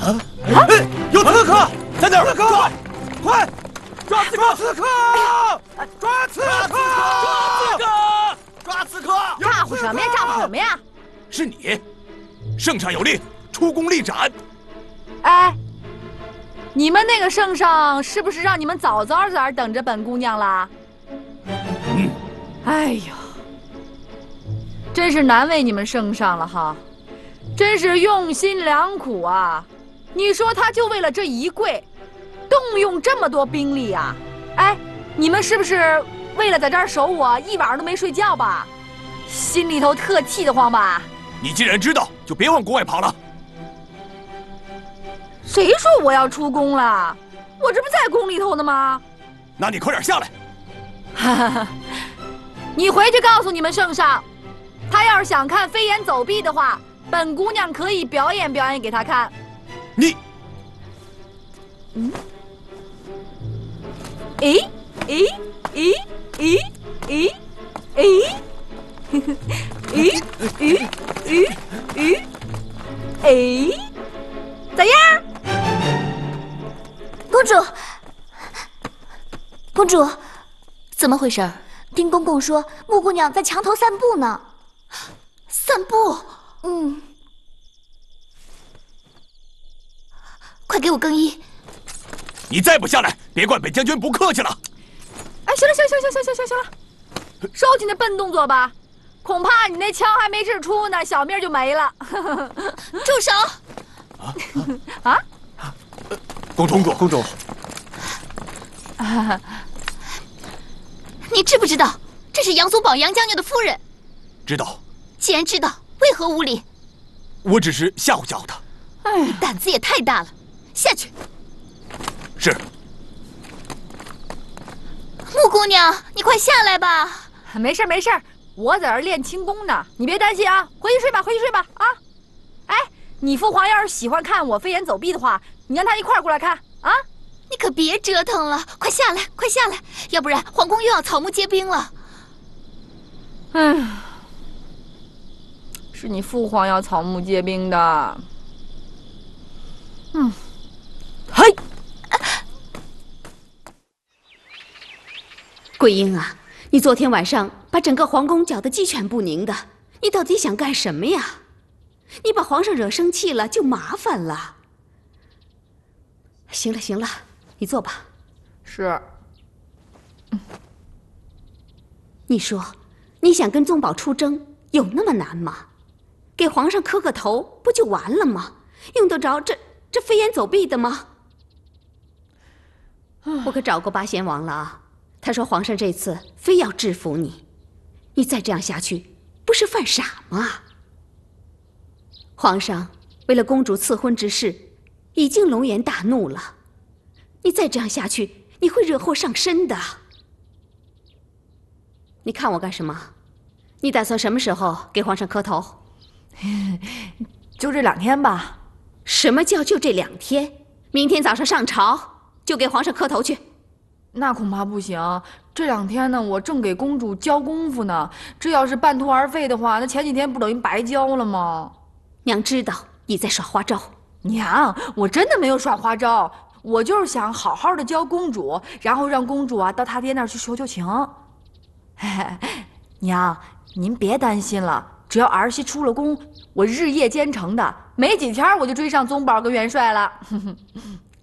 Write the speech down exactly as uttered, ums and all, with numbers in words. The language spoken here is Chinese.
啊！有刺客，在哪儿？刺客，快！ 抓刺客！刺客！抓刺客！抓刺客！抓刺客！ 咋呼什么呀？咋呼什么呀？ 是你，圣上有令，出宫立斩。 哎，你们那个圣上是不是让你们早早在这儿等着本姑娘啦？ 嗯。 哎呦，真是难为你们圣上了哈，真是用心良苦啊！你说他就为了这一跪。 动用这么多兵力呀！哎，你们是不是为了在这儿守我，一晚上都没睡觉吧？心里头特气得慌吧？ 你既然知道，就别往国外跑了。 谁说我要出宫了？我这不在宫里头呢吗？ 那你快点下来！ 哈哈哈！你回去告诉你们圣上，他要是想看飞檐走壁的话，本姑娘可以表演表演给他看。 你， 嗯。 诶诶诶诶诶诶，诶诶诶诶诶，咋样？ 公主，公主，怎么回事？丁公公说木姑娘在墙头散步呢。散步？嗯。快给我更衣！ 你再不下来，别怪本将军不客气了。 哎，行了，行了，行了，行了，行了，行了，收起那笨动作吧，恐怕你那枪还没掷出呢，小命就没了。 住手！ 啊！ 公主，公主， 啊、你知不知道这是杨宗保杨将军的夫人？ 知道。 既然知道，为何无礼？ 我只是吓唬吓唬他。 哎，你胆子也太大了，下去。 是， 木姑娘，你快下来吧。 没事没事，我在这练轻功呢，你别担心啊。回去睡吧，回去睡吧啊。哎，你父皇要是喜欢看我飞檐走壁的话，你让他一块儿过来看啊。 你可别折腾了，快下来，快下来，要不然皇宫又要草木皆兵了。 哎，是你父皇要草木皆兵的。嗯，嘿。 桂英啊，你昨天晚上把整个皇宫搅得鸡犬不宁的，你到底想干什么呀？你把皇上惹生气了就麻烦了。行了行了，你坐吧。 是。 嗯、你说，你想跟宗保出征，有那么难吗？给皇上磕个头不就完了吗？用得着这这飞檐走壁的吗？我可找过八贤王了啊。 他说：“皇上这次非要制服你，你再这样下去，不是犯傻吗？皇上为了公主赐婚之事，已经龙颜大怒了。你再这样下去，你会惹祸上身的。你看我干什么？你打算什么时候给皇上磕头？ 就这两天吧。 什么叫就这两天？明天早上上朝就给皇上磕头去。” 那恐怕不行，这两天呢，我正给公主教功夫呢。这要是半途而废的话，那前几天不等于白教了吗？ 娘知道你在耍花招。 娘，我真的没有耍花招，我就是想好好的教公主，然后让公主啊到他爹那儿去求求情。娘，您别担心了，只要儿媳出了宫，我日夜兼程的，没几天我就追上宗保跟元帅了。